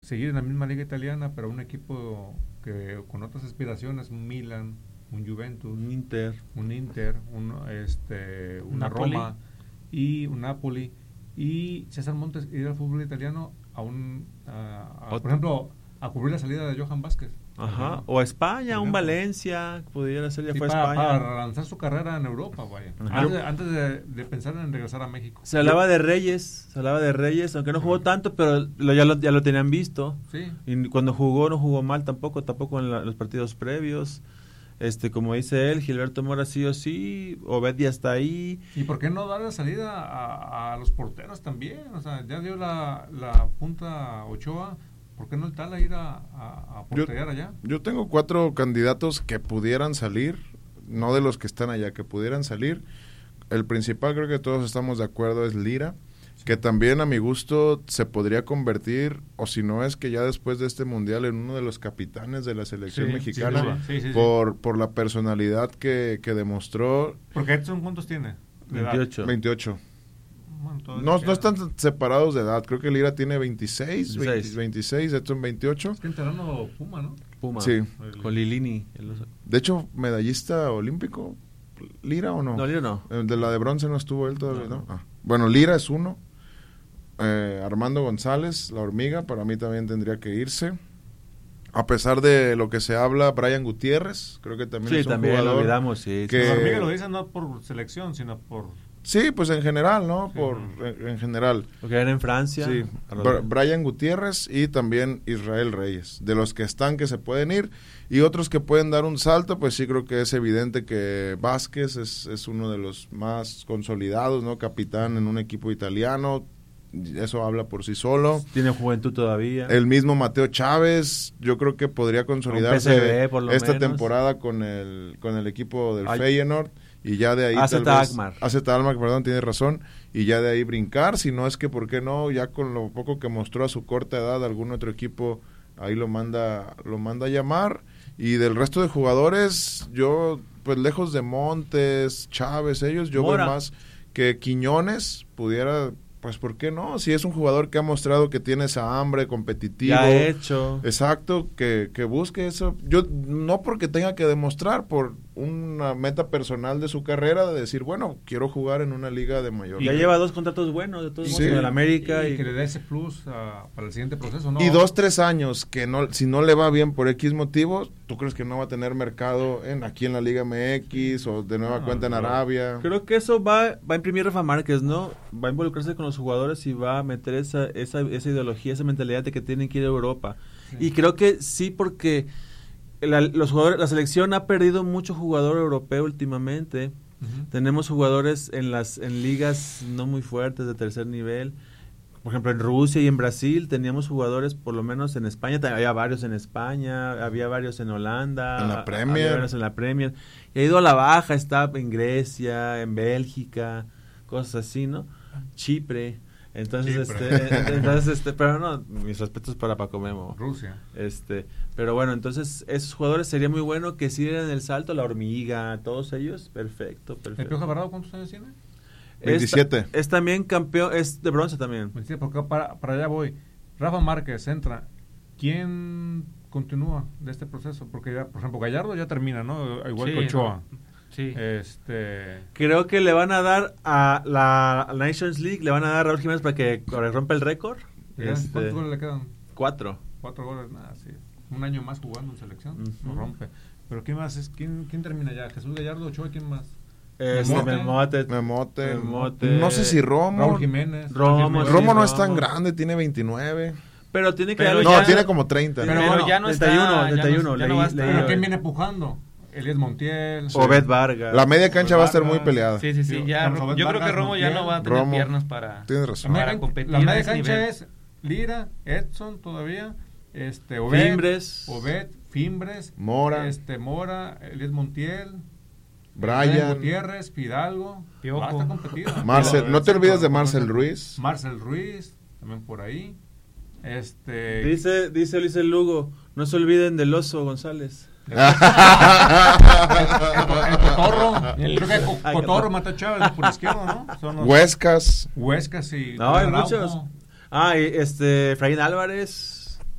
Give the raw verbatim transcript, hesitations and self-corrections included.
seguir en la misma liga italiana, pero un equipo que con otras aspiraciones, un Milan, un Juventus, un Inter, un Inter, un, este, una Napoli. Roma y un Napoli, y César Montes ir al fútbol italiano a un, a, a, por ejemplo, a cubrir la salida de Johan Vázquez. Ajá, o a España, un Valencia, pudiera ser, ya sí, fue a para, España. para lanzar su carrera en Europa, vaya. Ajá. Antes, antes de, de pensar en regresar a México. Se hablaba de Reyes, se hablaba de Reyes, aunque no jugó tanto, pero lo, ya, lo, ya lo tenían visto. Sí. Y cuando jugó, no jugó mal tampoco, tampoco en la, los partidos previos. Este, como dice él, Gilberto Mora sí o sí, Obed ya está ahí. ¿Y por qué no darle salida a, a los porteros también? O sea, ya dio la, la punta Ochoa. ¿Por qué no el Tala ir a, a, a porterear yo, allá? Yo tengo cuatro candidatos que pudieran salir, no de los que están allá, que pudieran salir. El principal, creo que todos estamos de acuerdo, es Lira, sí. Que también a mi gusto se podría convertir, o si no es que ya después de este mundial, en uno de los capitanes de la selección sí, mexicana, sí, sí, sí, por, por la personalidad que, que demostró. Porque Edson, ¿cuántos tiene? veintiocho. veintiocho. Bueno, no, no están separados de edad. Creo que Lira tiene veintiséis, veintiséis. veinte, veintiséis, Edson veintiocho. Es que enterando Puma, ¿no? Puma. Sí. Con Lilini. De hecho, medallista olímpico. ¿Lira o no? No, Lira no. De la de bronce no estuvo él todavía, ¿no? no. Ah. Bueno, Lira es uno. Eh, Armando González, la hormiga, para mí también tendría que irse. A pesar de lo que se habla, Brian Gutiérrez, creo que también sí, es un también jugador. lo olvidamos, sí. Que... La hormiga lo dice no por selección, sino por... Sí, pues en general, ¿no? Sí, por no. En, en general. Porque era en Francia. Sí, Br- Brian Gutiérrez y también Israel Reyes. De los que están que se pueden ir y otros que pueden dar un salto, pues sí creo que es evidente que Vázquez es, es uno de los más consolidados, ¿no? Capitán en un equipo italiano. Eso habla por sí solo. Tiene juventud todavía. El mismo Mateo Chávez, yo creo que podría consolidarse P S V, por lo esta menos. temporada con el con el equipo del Ay. Feyenoord y ya de ahí A Z tal vez Alkmaar. A Z Alkmaar, perdón, tiene razón, y ya de ahí brincar, si no es que por qué no, ya con lo poco que mostró a su corta edad algún otro equipo ahí lo manda lo manda a llamar. Y del resto de jugadores, yo pues lejos de Montes, Chávez, ellos yo Mora. veo más que Quiñones pudiera. Pues, ¿por qué no? Si es un jugador que ha mostrado que tiene esa hambre competitiva. Ya ha hecho. Exacto, que, que busque eso. Yo, no porque tenga que demostrar, por una meta personal de su carrera, de decir, bueno, quiero jugar en una liga de mayor. Y ya lleva dos contratos buenos, de todos Sí. modos, en el América. Y, Y, que le dé ese plus a, para el siguiente proceso, ¿no? Y dos, tres años, que no, si no le va bien por X motivos, ¿tú crees que no va a tener mercado en aquí en la Liga M X o de nueva Ah, cuenta en claro. Arabia? creo que eso va, va a imprimir Rafa Márquez, ¿no? Va a involucrarse con los jugadores y va a meter esa, esa, esa ideología, esa mentalidad de que tienen que ir a Europa. Sí. Y creo que sí, porque la, los jugadores, la selección ha perdido mucho jugador europeo últimamente. Uh-huh. Tenemos jugadores en las en ligas no muy fuertes de tercer nivel. Por ejemplo, en Rusia y en Brasil teníamos jugadores, por lo menos en España, había varios en España, había varios en Holanda, En la Premier. había varios en la Premier. Y ha ido a la baja, está en Grecia, en Bélgica, cosas así, ¿no? Chipre. Entonces, Chipre. este, entonces, este, pero no, mis respetos para Paco Memo. Rusia. Este, pero bueno, entonces esos jugadores sería muy bueno que si dieran el salto, la hormiga, todos ellos, perfecto, ¿El perfecto. Piojo Alvarado cuántos años tiene? veintisiete. Es, es también campeón, es de bronce también. veintisiete, porque para, para allá voy. Rafa Márquez entra. ¿Quién continúa de este proceso? Porque ya, por ejemplo, Gallardo ya termina, ¿no? Igual Sí, que Ochoa. Sí. Este... Creo que le van a dar a la a la Nations League, le van a dar a Raúl Jiménez para que rompa el récord. ¿Ya? Este, ¿Cuántos goles le quedan? Cuatro. Cuatro goles, nada, sí. Un año más jugando en selección, Ujú. lo rompe. Pero ¿quién más es? ¿Quién, quién termina ya? ¿Jesús Gallardo, Ochoa y quién más? Este, Memote. Memote. Memote. Memote. No sé si Romo. Raúl Jiménez. Romo, Jiménez. sí, Romo no es tan Romo. grande, tiene veintinueve. Pero tiene que Pero darle No, ya- tiene como treinta. Pero, Pero bueno, ya no está. treinta y uno, ya no- treinta y uno, ya no va a leí- estar. leí ¿Pero hoy. quién viene pujando? Elías Montiel. Obed Vargas. La media cancha va a estar muy Vargas. peleada. Sí, sí, sí. Sí, Ya, Carlos Obed yo creo que Vargas, Romo ya no va a tener Romo. piernas para. Tienes La razón. media, Para can- competir la a media ese cancha nivel. es Lira, Edson todavía, este, Obed, Fimbres. Obed, Fimbres, Mora. este, Mora, Elías Montiel, Brian. Gutiérrez, Fidalgo, Piojo. va a estar competida. Marcel, no te olvides de Marcel Marcel Ruiz. Marcel Ruiz, también por ahí. Este, Dice, dice Ulises Lugo, no se olviden del Oso González. el Cotorro, creo que Co- Ay, Cotorro qué- mata a Chávez por izquierdo, ¿no? Son los Huescas. Huescas y No, hay Araujo. muchos. Ah, y este, Efraín Álvarez.